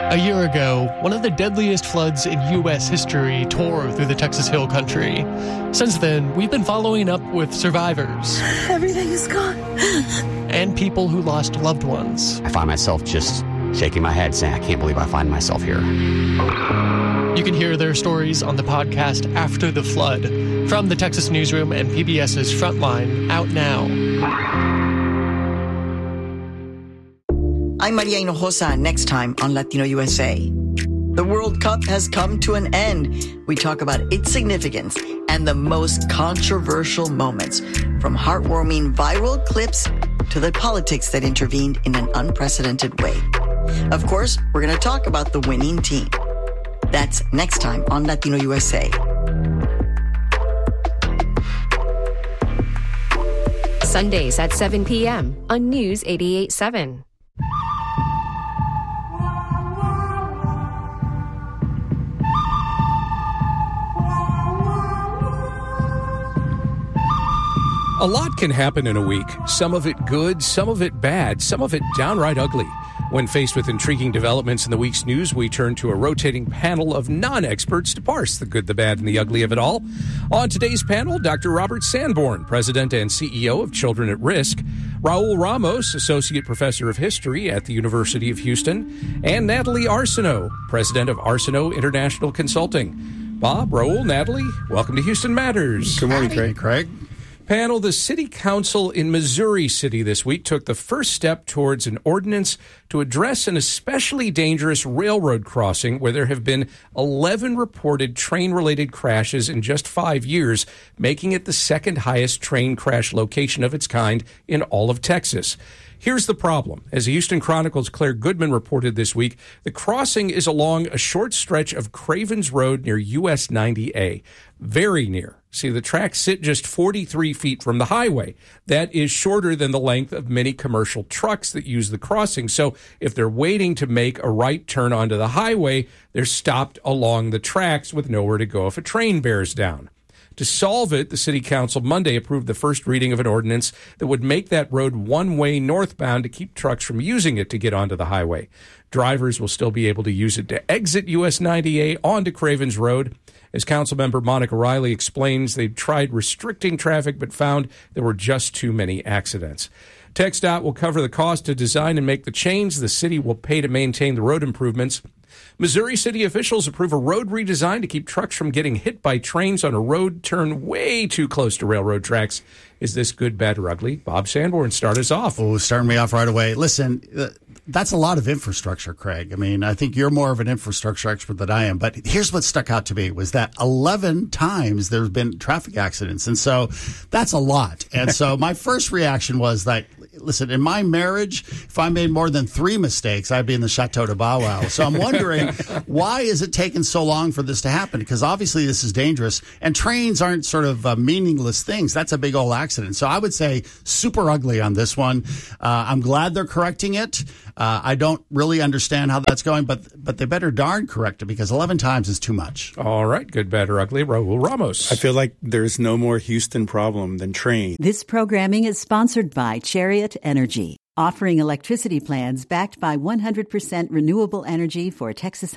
A year ago, one of the deadliest floods in U.S. history tore through the Texas Hill Country. Since then, we've been following up with survivors. Everything is gone. And people who lost loved ones. I find myself just shaking my head saying, I can't believe I find myself here. You can hear their stories on the podcast After the Flood from the Texas Newsroom and PBS's Frontline, out now. I'm Maria Hinojosa, next time on Latino USA. The World Cup has come to an end. We talk about its significance and the most controversial moments, from heartwarming viral clips to the politics that intervened in an unprecedented way. Of course, we're going to talk about the winning team. That's next time on Latino USA. Sundays at 7 p.m. on News 88.7. A lot can happen in a week. Some of it good, some of it bad, some of it downright ugly. When faced with intriguing developments in the week's news, we turn to a rotating panel of non-experts to parse the good, the bad, and the ugly of it all. On today's panel, Dr. Robert Sanborn, President and CEO of Children at Risk, Raul Ramos, Associate Professor of History at the University of Houston, and Natalie Arsenault, President of Arsenault International Consulting. Bob, Raul, Natalie, welcome to Houston Matters. Good morning, Craig. Panel, the City Council in Missouri City this week took the first step towards an ordinance to address an especially dangerous railroad crossing where there have been 11 reported train-related crashes in just 5 years, making it the second highest train crash location of its kind in all of Texas. Here's the problem. As the Houston Chronicle's Claire Goodman reported this week, the crossing is along a short stretch of Cravens Road near US 90A. Very near. See, the tracks sit just 43 feet from the highway. That is shorter than the length of many commercial trucks that use the crossing. So if they're waiting to make a right turn onto the highway, they're stopped along the tracks with nowhere to go if a train bears down. To solve it, the City Council Monday approved the first reading of an ordinance that would make that road one-way northbound to keep trucks from using it to get onto the highway. Drivers will still be able to use it to exit US 90A onto Cravens Road. As Councilmember Monica Riley explains, they've tried restricting traffic but found there were just too many accidents. TxDOT will cover the cost to design and make the change. The city will pay to maintain the road improvements. Missouri city officials approve a road redesign to keep trucks from getting hit by trains on a road turn way too close to railroad tracks. Is this good, bad, or ugly? Bob Sanborn, start us off. Oh, starting me off right away. Listen, that's a lot of infrastructure, Craig. I mean, I think you're more of an infrastructure expert than I am. But here's what stuck out to me was that 11 times there's been traffic accidents. And so that's a lot. And so my first reaction was like, listen, in my marriage, if I made more than 3 mistakes, I'd be in the Chateau de Bow Wow. So I'm wondering, why is it taking so long for this to happen? Because obviously this is dangerous, and trains aren't sort of meaningless things. That's a big old accident. So I would say super ugly on this one. I'm glad they're correcting it. I don't really understand how that's going, but they better darn correct it, because 11 times is too much. All right, good, bad, or ugly. Raul Ramos. I feel like there's no more Houston problem than trains. This programming is sponsored by Chariot Energy, offering electricity plans backed by 100% renewable energy for Texas